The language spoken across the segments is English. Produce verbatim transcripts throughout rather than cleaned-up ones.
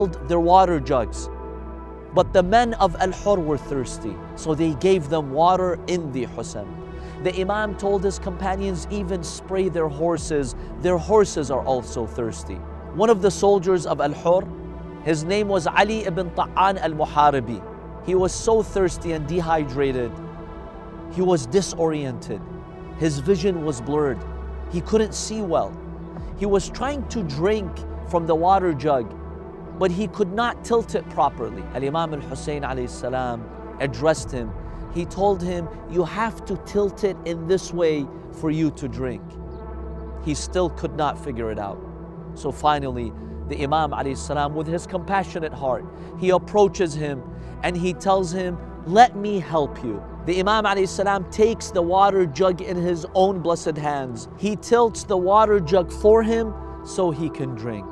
their water jugs. But the men of Al-Hur were thirsty, so they gave them water in the Husam. The Imam told his companions, even spray their horses. Their horses are also thirsty. One of the soldiers of Al-Hur, his name was Ali ibn Ta'an al-Muharibi. He was so thirsty and dehydrated. He was disoriented. His vision was blurred. He couldn't see well. He was trying to drink from the water jug, but he could not tilt it properly. Al-Imam al-Hussein alayhi salam addressed him. He told him, you have to tilt it in this way for you to drink. He still could not figure it out. So finally, the Imam alayhi salam, with his compassionate heart, he approaches him and he tells him, let me help you. The Imam alayhi salam takes the water jug in his own blessed hands. He tilts the water jug for him so he can drink.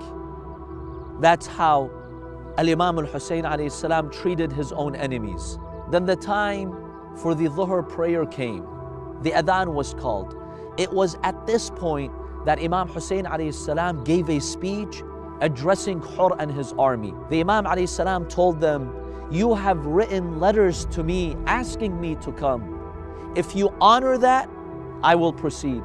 That's how Al-Imam al-Hussein alayhi salam treated his own enemies. Then the time for the Dhuhr prayer came. The adhan was called. It was at this point that Imam Hussein alayhi salam gave a speech addressing Hur and his army. The Imam alayhi salam told them, you have written letters to me asking me to come. If you honor that, I will proceed.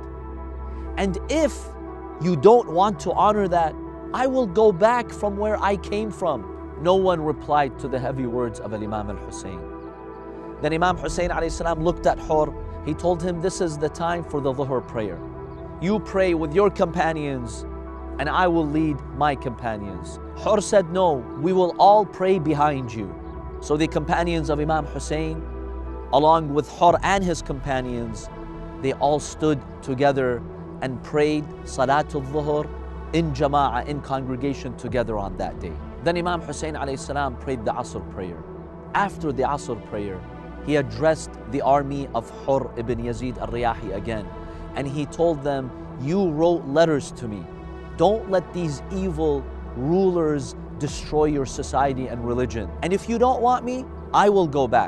And if you don't want to honor that, I will go back from where I came from. No one replied to the heavy words of Imam al-Hussein. Then Imam Hussein alayhi salam looked at Hur. He told him, this is the time for the Dhuhr prayer. You pray with your companions and I will lead my companions. Hur said, no, we will all pray behind you. So the companions of Imam Hussein, along with Hur and his companions, they all stood together and prayed Salatul Dhuhr in Jama'ah, in congregation together on that day. Then Imam Hussein alayhi salam prayed the Asr prayer. After the Asr prayer, he addressed the army of Hur ibn Yazid al-Riyahi again, and he told them, you wrote letters to me. Don't let these evil rulers destroy your society and religion. And if you don't want me, I will go back.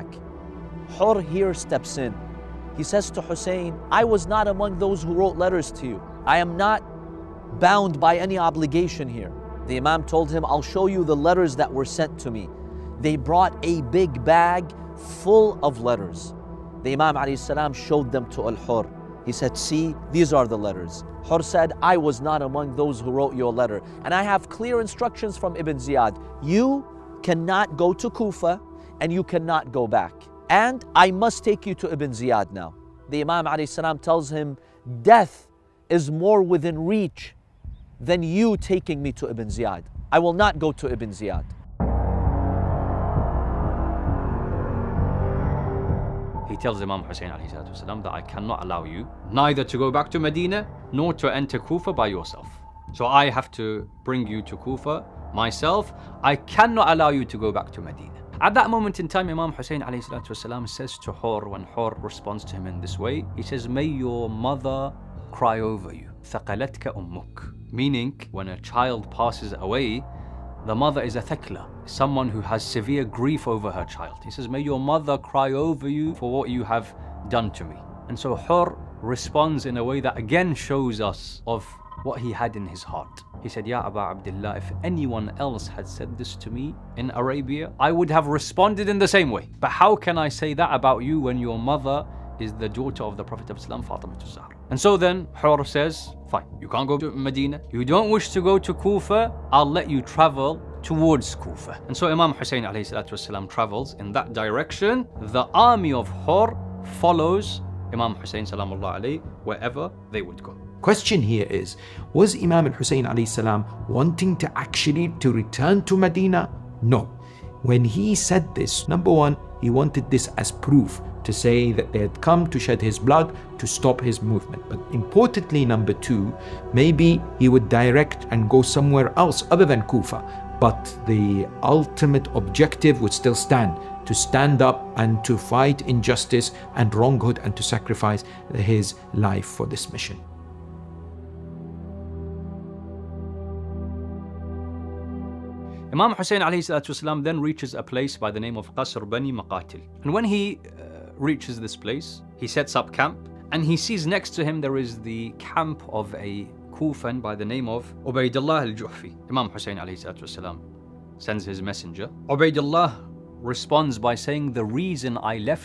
Hur here steps in. He says to Hussein, I was not among those who wrote letters to you. I am not bound by any obligation here. The Imam told him, I'll show you the letters that were sent to me. They brought a big bag full of letters. The Imam alayhi salam showed them to Al-Hur. He said, see, these are the letters. Hur said, I was not among those who wrote your letter. And I have clear instructions from Ibn Ziyad. You cannot go to Kufa and you cannot go back. And I must take you to Ibn Ziyad now. The Imam alayhi salam tells him, death is more within reach than you taking me to Ibn Ziyad. I will not go to Ibn Ziyad. He tells Imam Hussein والسلام, that I cannot allow you neither to go back to Medina nor to enter Kufa by yourself. So I have to bring you to Kufa myself. I cannot allow you to go back to Medina. At that moment in time, Imam Hussein والسلام, says to Hur, when Hur responds to him in this way, he says, may your mother cry over you. ثقلتك أمك. Meaning, when a child passes away, the mother is a thakla, someone who has severe grief over her child. He says, may your mother cry over you for what you have done to me. And so Hur responds in a way that again shows us of what he had in his heart. He said, Ya Aba Abdullah, if anyone else had said this to me in Arabia, I would have responded in the same way. But how can I say that about you when your mother is the daughter of the Prophet of Islam, Fatima al-Zahra? And so then Hur says, fine, you can't go to Medina. You don't wish to go to Kufa, I'll let you travel towards Kufa. And so Imam Hussein والسلام, travels in that direction. The army of Hur follows Imam Hussein salamullah alayhi wherever they would go. Question here is, was Imam al-Hussein alayhi salam wanting to actually to return to Medina? No. When he said this, number one, he wanted this as proof to say that they had come to shed his blood to stop his movement. But importantly, number two, maybe he would direct and go somewhere else other than Kufa. But the ultimate objective would still stand, to stand up and to fight injustice and wronghood and to sacrifice his life for this mission. Imam Hussein والسلام, then reaches a place by the name of Qasr Bani Maqatil. And when he uh, reaches this place, he sets up camp and he sees next to him there is the camp of a Kufan by the name of Ubaydullah al-Juhfi. Imam Hussein والسلام, sends his messenger. Ubaydullah responds by saying, the reason I left